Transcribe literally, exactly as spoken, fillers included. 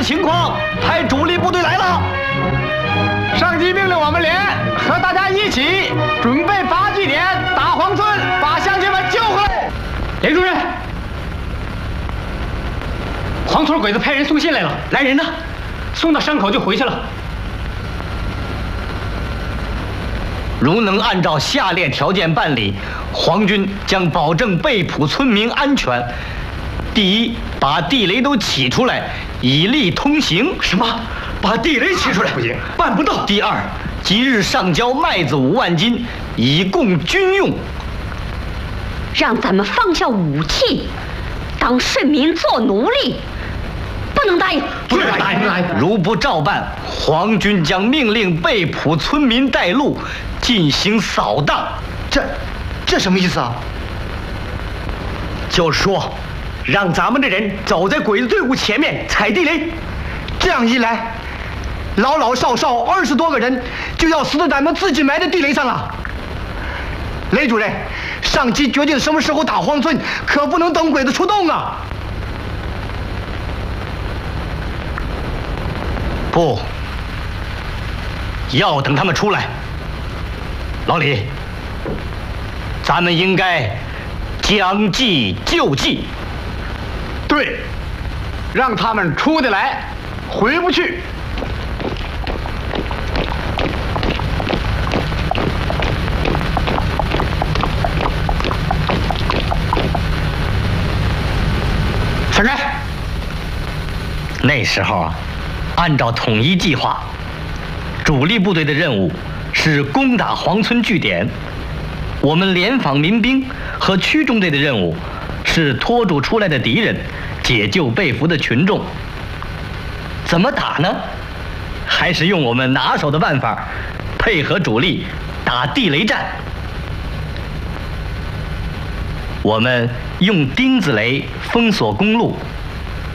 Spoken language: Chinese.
情况，派主力部队来了。 上级命令我们连和大家一起准备八几点打黄村，把乡亲们救回来。连主任，黄村鬼子派人送信来了，来人呢，送到山口就回去了。 如能按照下列条件办理，皇军将保证被捕村民安全。第一，把地雷都起出来，以利通行。 什么？把地雷起出来？不行，办不到。 第二，即日上交麦子五万斤，以供军用。 让咱们放下武器，当顺民做奴隶，不能答应。 不能答应！ 如不照办，皇军将命令被捕村民带路，进行扫荡。 这，这什么意思啊？ 就说，让咱们的人走在鬼子队伍前面踩地雷， 这样一来，老老少少二十多个人就要死在咱们自己埋的地雷上了。雷主任，上级决定什么时候打黄村，可不能等鬼子出动啊！ 不，要等他们出来。老李，咱们应该将计就计。 对，让他们出得来，回不去。闪开！ 那时候啊，按照统一计划，主力部队的任务是攻打黄村据点，我们联防民兵和区中队的任务是拖住出来的敌人，解救被俘的群众。怎么打呢？还是用我们拿手的办法，配合主力打地雷战。我们用钉子雷封锁公路，